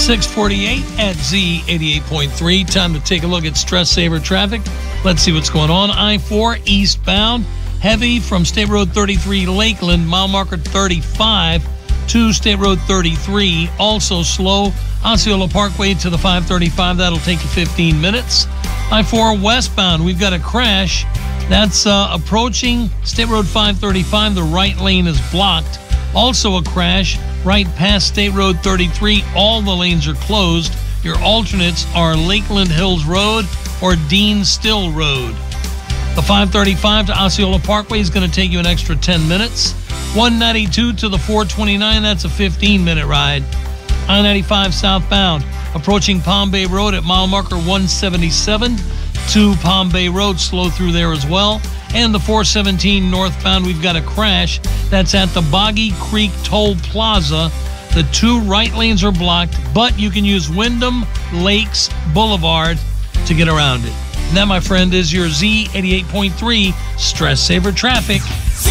648 at Z88.3. Time to take a look at Stress Saver traffic. Let's see what's going on. I-4 eastbound. Heavy from State Road 33 Lakeland, mile marker 35 to State Road 33. Also slow. Osceola Parkway to the 535. That'll take you 15 minutes. I-4 westbound. We've got a crash. That's approaching State Road 535. The right lane is blocked. Also a crash right past State Road 33. All the lanes are closed. Your alternates are Lakeland Hills Road or Dean Still Road. The 535 to Osceola Parkway is going to take you an extra 10 minutes. 192 to the 429, that's a 15-minute ride. I-95 southbound, approaching Palm Bay Road at mile marker 177 to Palm Bay Road, slow through there as well. And the 417 northbound, we've got a crash. That's at the Boggy Creek Toll Plaza. The two right lanes are blocked, but you can use Wyndham Lakes Boulevard to get around it. And that, my friend, is your Z88.3 Stress Saver Traffic.